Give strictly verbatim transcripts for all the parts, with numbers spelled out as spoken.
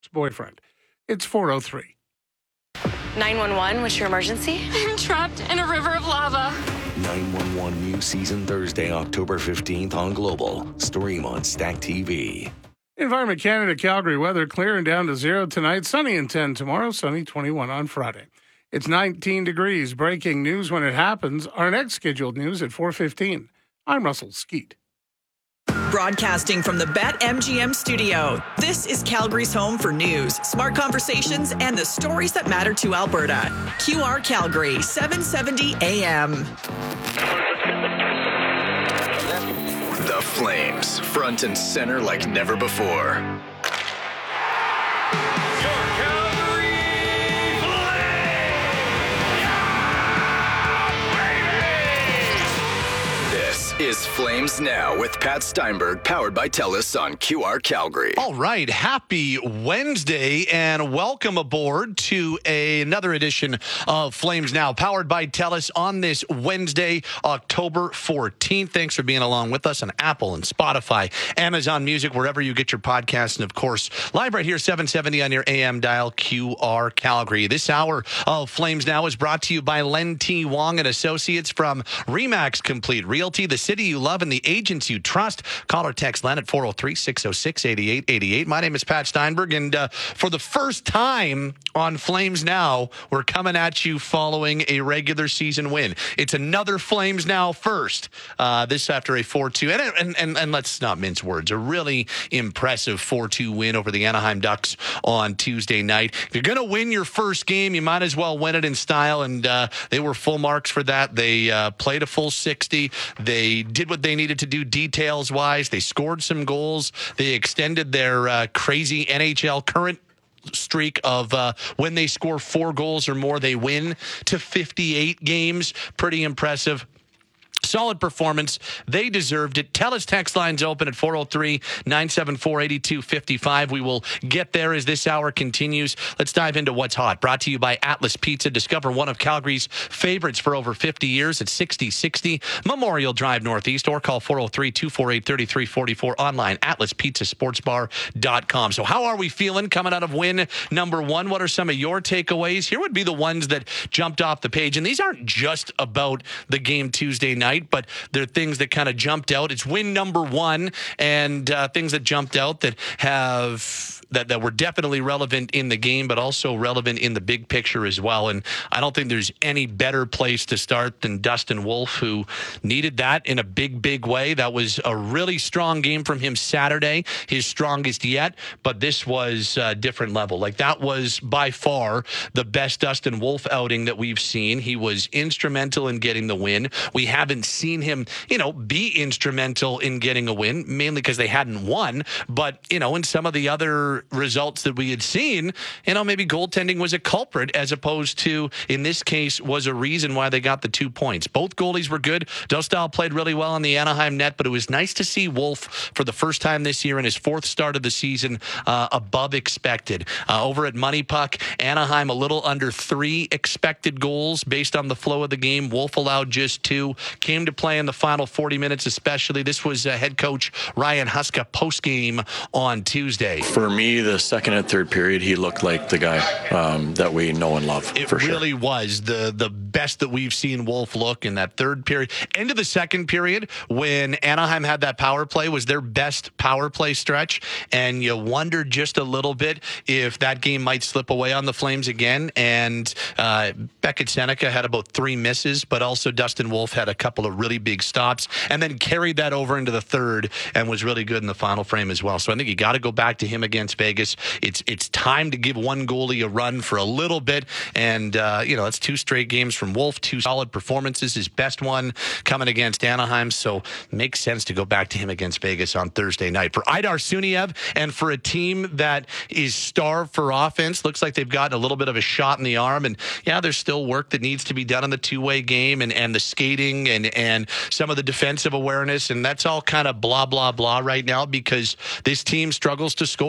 boyfriend. It's four oh three. nine one one, what's your emergency? I'm trapped in a river of lava. nine one one new season Thursday, October fifteenth on Global. Stream on Stack T V. Environment Canada Calgary weather clear and down to zero tonight. Sunny and ten tomorrow. Sunny twenty-one on Friday. It's nineteen degrees. Breaking news when it happens. Our next scheduled news at four fifteen. I'm Russell Skeet. Broadcasting from the BetMGM studio, this is Calgary's home for news, smart conversations, and the stories that matter to Alberta. Q R Calgary, seven seventy A M. The Flames, front and center like never before. Your Calgary Flames! Yeah, baby! This is Flames Now with Pat Steinberg, powered by TELUS on Q R Calgary. All right, happy Wednesday and welcome aboard to a, another edition of Flames Now, powered by TELUS on this Wednesday, October fourteenth. Thanks for being along with us on Apple and Spotify, Amazon Music, wherever you get your podcasts, and of course, live right here, seven seventy on your A M dial, Q R Calgary. This hour of Flames Now is brought to you by Len T. Wong and Associates from Remax Complete Realty, the city you love and the agents you trust. Call or text Len at four oh three, six oh six, eight eight eight eight. My name is Pat Steinberg, and uh, for the first time on Flames Now, we're coming at you following a regular season win. It's another Flames Now first. Uh, this after a four two, and, and, and, and let's not mince words, a really impressive four two win over the Anaheim Ducks on Tuesday night. If you're going to win your first game, you might as well win it in style, and uh, they were full marks for that. They uh, played a full sixty. They did what they needed to do details-wise. They scored some goals. They extended their uh, crazy N H L current streak of uh, when they score four goals or more, they win to fifty-eight games. Pretty impressive. Solid performance. They deserved it. TELUS text lines open at four oh three, nine seven four, eight two five five. We will get there as this hour continues. Let's dive into what's hot. Brought to you by Atlas Pizza. Discover one of Calgary's favorites for over fifty years at sixty sixty Memorial Drive Northeast, or call four oh three, two four eight, three three four four online, atlas pizza sports bar dot com. So how are we feeling coming out of win number one? What are some of your takeaways? Here would be the ones that jumped off the page. And these aren't just about the game Tuesday night, but there are things that kind of jumped out. It's win number one, and uh, things that jumped out that have that, that were definitely relevant in the game, but also relevant in the big picture as well. And I don't think there's any better place to start than Dustin Wolf, who needed that in a big, big way. That was a really strong game from him Saturday, his strongest yet, but this was a different level. Like, that was by far the best Dustin Wolf outing that we've seen. He was instrumental in getting the win. We haven't seen him, you know, be instrumental in getting a win, mainly because they hadn't won. But, you know, in some of the other results that we had seen, you know, maybe goaltending was a culprit, as opposed to, in this case, was a reason why they got the two points. Both goalies were good. Dostal played really well on the Anaheim net, but it was nice to see Wolf for the first time this year in his fourth start of the season uh, above expected. Uh, over at Money Puck, Anaheim a little under three expected goals based on the flow of the game. Wolf allowed just two. Came to play in the final forty minutes especially. This was uh, head coach Ryan Huska post-game on Tuesday. For me, the second and third period, he looked like the guy um, that we know and love. It for really sure. was the, the best that we've seen Wolf look in that third period. End of the second period, when Anaheim had that power play, was their best power play stretch, and you wondered just a little bit if that game might slip away on the Flames again. And uh, Beckett Seneca had about three misses, but also Dustin Wolf had a couple of really big stops, and then carried that over into the third and was really good in the final frame as well. So I think you got to go back to him against Vegas. It's it's time to give one goalie a run for a little bit, and uh, you know, that's two straight games from Wolf, two solid performances. His best one coming against Anaheim, so it makes sense to go back to him against Vegas on Thursday night. For Idar Suniev, and for a team that is starved for offense, looks like they've gotten a little bit of a shot in the arm, and yeah, there's still work that needs to be done in the two-way game, and, and the skating, and, and some of the defensive awareness, and that's all kind of blah, blah, blah right now, because this team struggles to score.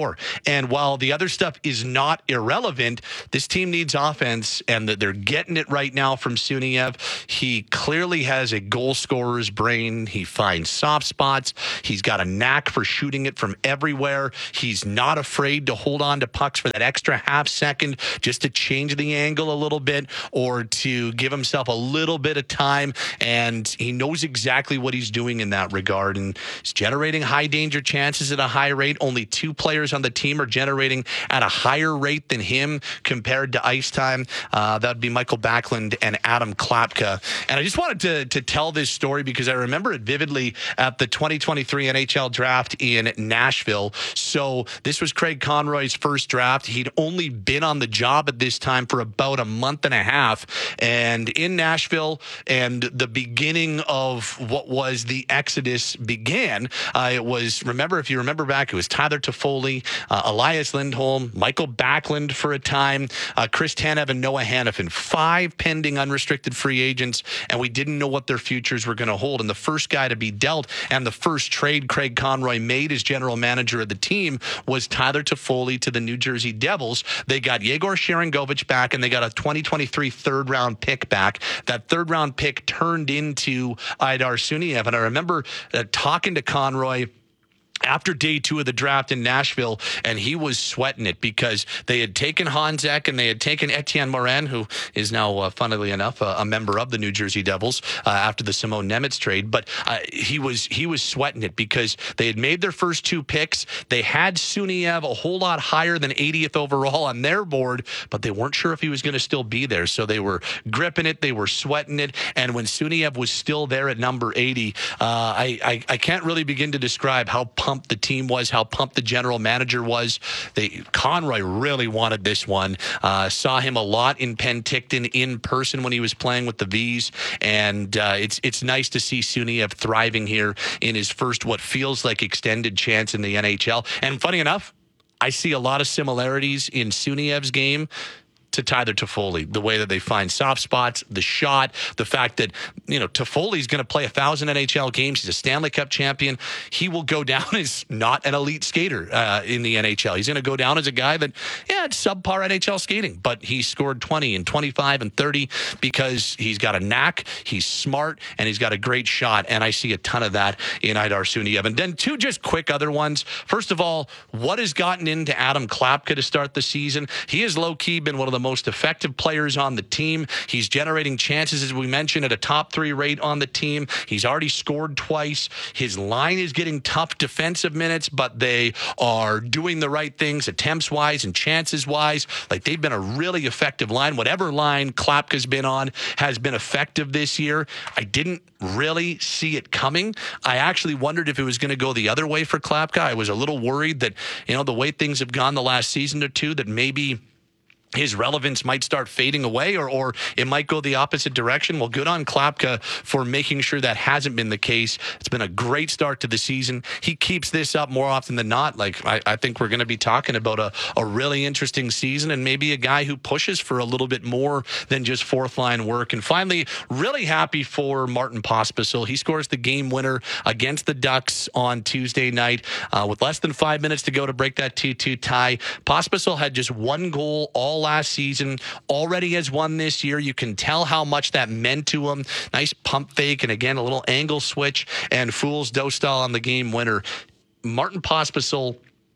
And while the other stuff is not irrelevant, this team needs offense, and that they're getting it right now from Suniev. He clearly has a goal scorer's brain. He finds soft spots. He's got a knack for shooting it from everywhere. He's not afraid to hold on to pucks for that extra half second just to change the angle a little bit or to give himself a little bit of time. And he knows exactly what he's doing in that regard. And he's generating high danger chances at a high rate. Only two players on the team are generating at a higher rate than him compared to ice time. Uh, that would be Michael Backlund and Adam Klapka. And I just wanted to, to tell this story because I remember it vividly at the twenty twenty-three N H L draft in Nashville. So this was Craig Conroy's first draft. He'd only been on the job at this time for about a month and a half. And in Nashville, and the beginning of what was the Exodus began, uh, it was, remember, if you remember back, it was Tyler Toffoli, uh, Elias Lindholm, Michael Backlund for a time, uh, Chris Tanev and Noah Hanifin, five pending unrestricted free agents, and we didn't know what their futures were going to hold. And the first guy to be dealt and the first trade Craig Conroy made as general manager of the team was Tyler Toffoli to the New Jersey Devils. They got Yegor Sharangovich back, and they got a twenty twenty-three third round pick back. That third round pick turned into Aidar Suniev. And I remember uh, talking to Conroy after day two of the draft in Nashville, and he was sweating it because they had taken Honzek and they had taken Etienne Morin, who is now, uh, funnily enough, uh, a member of the New Jersey Devils uh, after the Simone Nemec trade. But uh, he was he was sweating it because they had made their first two picks. They had Suniev a whole lot higher than eightieth overall on their board, but they weren't sure if he was going to still be there. So they were gripping it. They were sweating it. And when Suniev was still there at number eighty, uh, I, I, I can't really begin to describe how pumped the team was, how pumped the general manager was. They Conroy really wanted this one. Uh, saw him a lot in Penticton in person when he was playing with the V's, and uh, it's it's nice to see Suniev thriving here in his first what feels like extended chance in the N H L. And funny enough, I see a lot of similarities in Suniev's game to Tyler Toffoli, the way that they find soft spots, the shot, the fact that, you know, Toffoli's going to play a thousand N H L games. He's a Stanley Cup champion. He will go down as not an elite skater uh, in the N H L. He's going to go down as a guy that, yeah, it's subpar N H L skating, but he scored twenty and twenty-five and thirty because he's got a knack, he's smart, and he's got a great shot. And I see a ton of that in Aidar Suniev. And then two just quick other ones. First of all, what has gotten into Adam Klapka to start the season? He has low-key been one of the most effective players on the team. He's generating chances, as we mentioned, at a top three rate on the team. He's already scored twice. His line is getting tough defensive minutes, but they are doing the right things attempts-wise and chances-wise. Like, they've been a really effective line. Whatever line Klapka's been on has been effective this year. I didn't really see it coming. I actually wondered if it was going to go the other way for Klapka. I was a little worried that, you know, the way things have gone the last season or two, that maybe his relevance might start fading away, or or it might go the opposite direction. Well, good on Klapka for making sure that hasn't been the case. It's been a great start to the season. He keeps this up more often than not. Like, I, I think we're going to be talking about a, a really interesting season, and maybe a guy who pushes for a little bit more than just fourth line work. And finally, really happy for Martin Pospisil. He scores the game winner against the Ducks on Tuesday night uh, with less than five minutes to go to break that two two tie. Pospisil had just one goal all last season, already has won this year. You can tell how much that meant to him. Nice pump fake, and again, a little angle switch, and Fools Dostal on the game winner. Martin Pospisil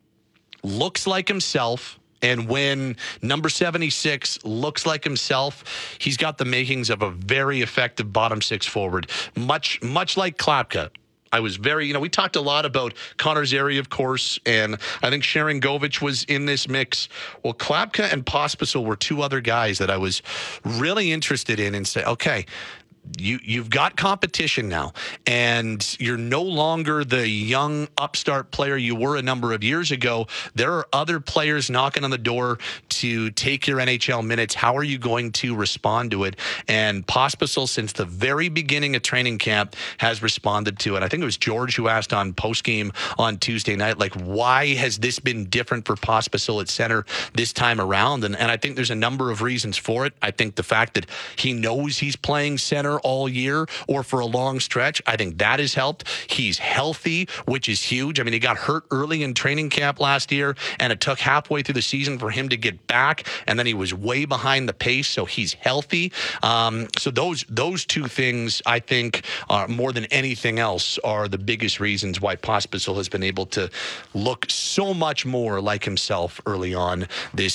looks like himself, and when number seventy-six looks like himself, he's got the makings of a very effective bottom six forward, much, much like Klapka. I was very, you know, we talked a lot about Connor Zary, of course, and I think Sharangovich was in this mix. Well, Klapka and Pospisil were two other guys that I was really interested in and say, okay, You, you've got competition now, and you're no longer the young upstart player you were a number of years ago. There are other players knocking on the door to take your N H L minutes. How are you going to respond to it? And Pospisil, since the very beginning of training camp, has responded to it. I think it was George who asked on postgame on Tuesday night, like, why has this been different for Pospisil at center this time around? And, and I think there's a number of reasons for it. I think the fact that he knows he's playing center center all year or for a long stretch. I think that has helped. He's healthy, which is huge. I mean, he got hurt early in training camp last year, and it took halfway through the season for him to get back, and then he was way behind the pace, so he's healthy. Um, so those those two things, I think, are more than anything else, are the biggest reasons why Pospisil has been able to look so much more like himself early on this